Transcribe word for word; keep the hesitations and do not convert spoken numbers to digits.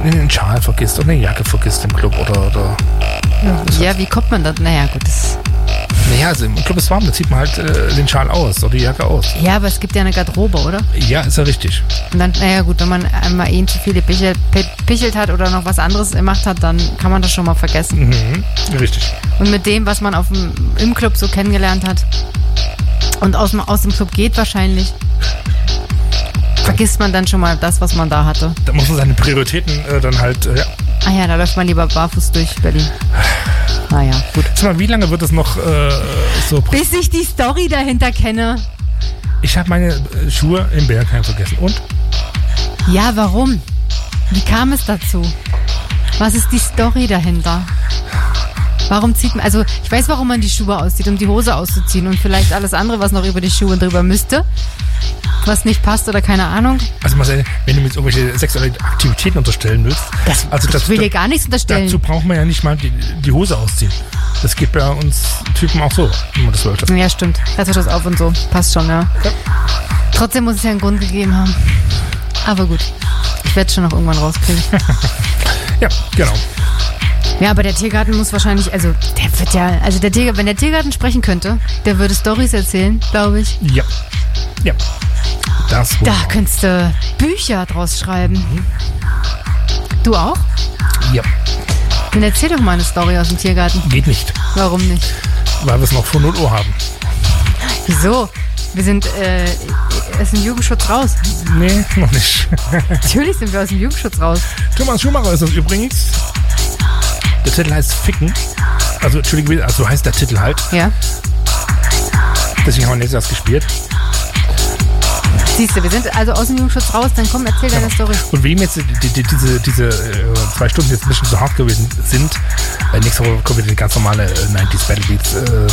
einen Schal vergisst oder eine Jacke vergisst im Club oder... oder ja, ja, wie kommt man da? Naja, gut, das... Naja, also im Club ist warm, da zieht man halt äh, den Schal aus oder die Jacke aus. Ja, aber es gibt ja eine Garderobe, oder? Ja, ist ja richtig. Und dann, naja gut, wenn man einmal eh zu viele pichelt, pichelt hat oder noch was anderes gemacht hat, dann kann man das schon mal vergessen. Mhm, richtig. Und mit dem, was man auf dem, im Club so kennengelernt hat und aus dem, aus dem Club geht wahrscheinlich, vergisst man dann schon mal das, was man da hatte. Da muss man seine Prioritäten äh, dann halt, äh, ja. Ah ja, da läuft man lieber barfuß durch Berlin. Naja, gut. Sag mal, wie lange wird es noch äh, so... Bis ich die Story dahinter kenne. Ich habe meine äh, Schuhe im Bergheim vergessen. Und? Ja, warum? Wie kam es dazu? Was ist die Story dahinter? Warum zieht man... Also, ich weiß, warum man die Schuhe auszieht, um die Hose auszuziehen und vielleicht alles andere, was noch über die Schuhe drüber müsste. Was nicht passt oder keine Ahnung. Also Marcel, wenn du mir jetzt irgendwelche sexuelle Aktivitäten unterstellen willst... Das, also das, ich will das, dir gar nichts unterstellen. Dazu braucht man ja nicht mal die, die Hose ausziehen. Das geht bei uns Typen auch so, wenn man das wollte. Ja, stimmt. Hört sich das auf und so. Passt schon, ja. ja. Trotzdem muss es ja einen Grund gegeben haben. Aber gut. Ich werde es schon noch irgendwann rauskriegen. Ja, genau. Ja, aber der Tiergarten muss wahrscheinlich, also der wird ja, also der Tiergarten, wenn der Tiergarten sprechen könnte, der würde Storys erzählen, glaube ich. Ja. Ja. Das da könntest du Bücher draus schreiben. Mhm. Du auch? Ja. Dann erzähl doch mal eine Story aus dem Tiergarten. Geht nicht. Warum nicht? Weil wir es noch vor null Uhr haben. Wieso? Wir sind äh, aus dem Jugendschutz raus. Nee, noch nicht. Natürlich sind wir aus dem Jugendschutz raus. Thomas Schumacher ist das übrigens. Der Titel heißt Ficken. Also, Entschuldigung, also heißt der Titel halt. Ja. Deswegen haben wir nächstes Jahr gespielt. Siehst du, wir sind also aus dem Jugendschutz raus, dann komm, erzähl deine genau. Story. Und wem jetzt die, die, diese, diese äh, zwei Stunden jetzt ein bisschen zu hart gewesen sind, äh, nächste Woche kommt wieder die ganz normale äh, neunziger Battle Beats äh,